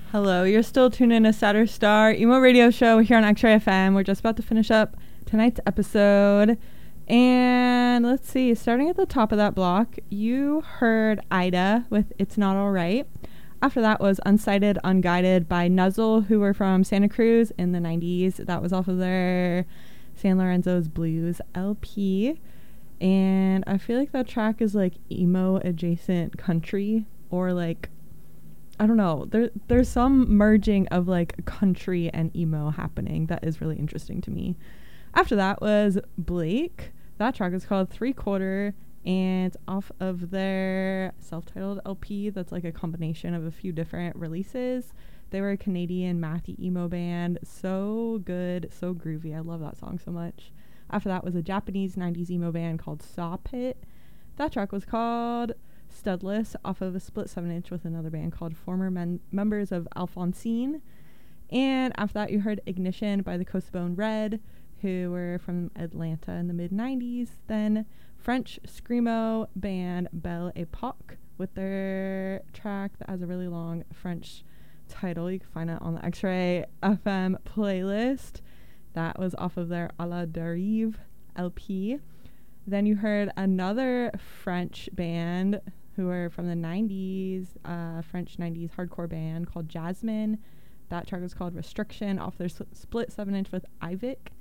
Hello, you're still tuned in to Saturn Star Emo Radio Show here on X-Ray FM. We're just about to finish up tonight's episode. And let's see, starting at the top of that block, you heard Ida with It's Not Alright. After that was Unsighted, Unguided by Nuzzle, who were from Santa Cruz in the 90s. That was off of their San Lorenzo's Blues LP. And I feel like that track is like emo adjacent country, or like, I don't know, there's some merging of like country and emo happening that is really interesting to me. After that was Blake. That track is called 3/4, and it's off of their self-titled LP that's like a combination of a few different releases. They were a Canadian mathy emo band. So good, so groovy. I love that song so much. After that was a Japanese 90s emo band called Saw Pit. That track was called Studless, off of a split 7-inch with another band called former members of Alphonsine. And after that you heard Ignition by the Coast Bone Red, who were from Atlanta in the mid-90s. Then French screamo band Belle Epoque with their track that has a really long French title. You can find it on the X-Ray FM playlist. That was off of their A la Derive LP. Then you heard another French band who were from the 90s, French 90s hardcore band called Jasmine. That track was called Restriction, off their split 7-inch with Ivik.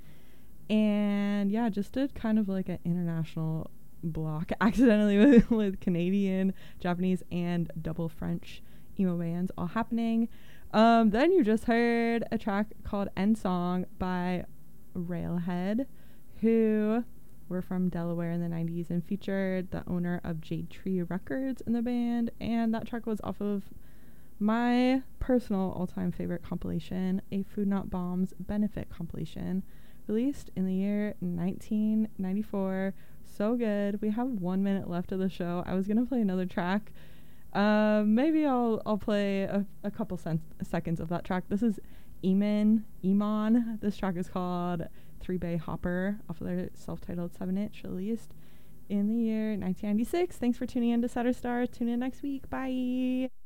And yeah, just did kind of like an international block accidentally with Canadian, Japanese, and double French emo bands all happening. Then you just heard a track called End Song by Railhead, who were from Delaware in the 90s and featured the owner of Jade Tree Records in the band. And that track was off of my personal all-time favorite compilation, a Food Not Bombs benefit compilation, released in the year 1994. So good. We have 1 minute left of the show. I was gonna play another track. Maybe I'll play a couple seconds of that track. This is Eamon. This track is called 3 Bay Hopper, off of their self-titled 7-inch, released in the year 1996. Thanks for tuning in to Saturn Star. Tune in next week. Bye.